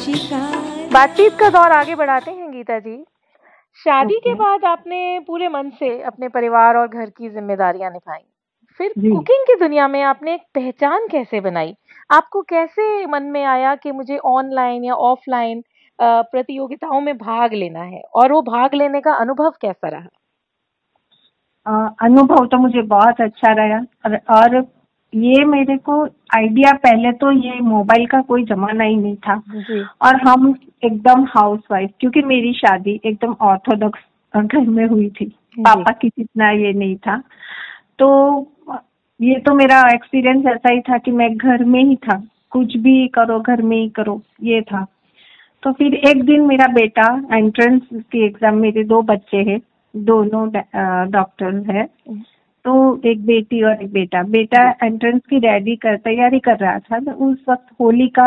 बातचीत का दौर आगे बढ़ाते हैं गीता जी। शादी के बाद आपने पूरे मन से अपने परिवार और घर की जिम्मेदारियां निभाई। फिर जी। कुकिंग की दुनिया में आपने एक पहचान कैसे बनाई? आपको कैसे मन में आया कि मुझे ऑनलाइन या ऑफलाइन प्रतियोगिताओं में भाग लेना है, और वो भाग लेने का अनुभव कैसा रहा? अनुभव तो मुझे बहुत अच्छा रहा। और ये मेरे को आइडिया, पहले तो ये मोबाइल का कोई जमाना ही नहीं था। जी। और हम एकदम हाउसवाइफ, क्योंकि मेरी शादी एकदम ऑर्थोडॉक्स घर में हुई थी। पापा की जितना ये नहीं था। तो ये तो मेरा एक्सपीरियंस ऐसा ही था कि मैं घर में ही था, कुछ भी करो घर में ही करो, ये था। तो फिर एक दिन मेरा बेटा एंट्रेंस की एग्जाम, मेरे 2 बच्चे हैं, दोनों डॉक्टर है। तो एक बेटी और एक बेटा। बेटा एंट्रेंस की तैयारी कर रहा था। तो उस वक्त होली का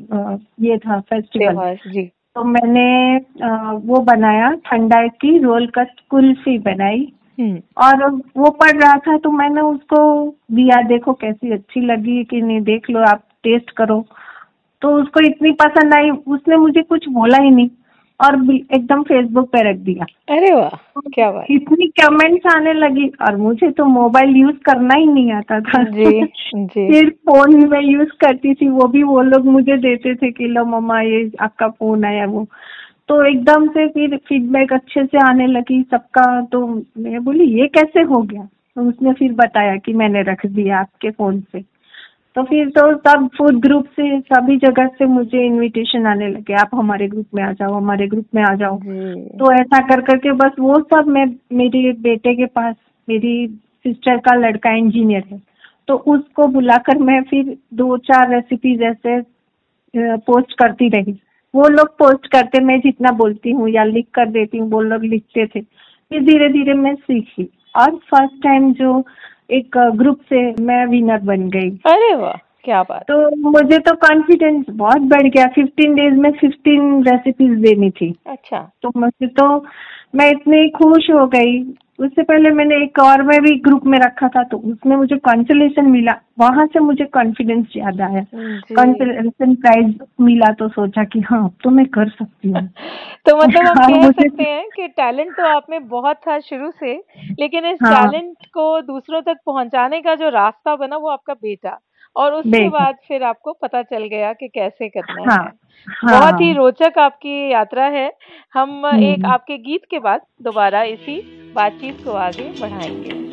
ये था फेस्टिवल। जी। तो मैंने वो बनाया, ठंडा की रोल कट कुल्फी बनाई। और वो पढ़ रहा था तो मैंने उसको दिया, देखो कैसी अच्छी लगी कि नहीं, देख लो, आप टेस्ट करो। तो उसको इतनी पसंद आई, उसने मुझे कुछ बोला ही नहीं और एकदम फेसबुक पे रख दिया। अरे वाह, क्या बात। इतनी कमेंट्स आने लगी और मुझे तो मोबाइल यूज करना ही नहीं आता था। जी जी। सिर्फ फोन ही मैं यूज करती थी, वो भी वो लोग मुझे देते थे कि लो मम्मा ये आपका फोन आया वो। तो एकदम से फिर फीडबैक अच्छे से आने लगी सबका। तो मैं बोली ये कैसे हो गया? तो उसने फिर बताया कि मैंने रख दिया आपके फोन से। तो फिर तो सब फूड ग्रुप से, सभी जगह से मुझे इनविटेशन आने लगे, आप हमारे ग्रुप में आ जाओ, हमारे ग्रुप में आ जाओ। तो ऐसा कर करके बस वो सब, मैं मेरे बेटे के पास, मेरी सिस्टर का लड़का इंजीनियर है, तो उसको बुलाकर मैं फिर 2-4 रेसिपीज ऐसे पोस्ट करती रही। वो लोग पोस्ट करते, मैं जितना बोलती हूँ या लिख कर देती हूँ, वो लोग लिखते थे। फिर धीरे धीरे मैं सीखी और फर्स्ट टाइम जो एक ग्रुप से मैं विनर बन गई। अरे वाह, क्या बात। तो मुझे तो कॉन्फिडेंस बहुत बढ़ गया। 15 डेज में 15 रेसिपीज देनी थी। अच्छा। तो मुझे तो, मैं इतनी खुश हो गई। उससे पहले मैंने एक और में भी ग्रुप में रखा था, तो उसमें मुझे कंसोलेशन मिला, वहां से मुझे कॉन्फिडेंस ज्यादा आया। कंसोलेशन प्राइज मिला तो सोचा कि हाँ अब तो मैं कर सकती हूँ। तो मतलब हम कह सकते हैं कि टैलेंट तो आप में बहुत था शुरू से, लेकिन इस टैलेंट को दूसरों तक पहुंचाने का जो रास्ता बना वो आपका बेटा, और उसके बाद फिर आपको पता चल गया कि कैसे करना है। बहुत ही रोचक आपकी यात्रा है। हम एक आपके गीत के बाद दोबारा इसी बातचीत को आगे बढ़ाएंगे।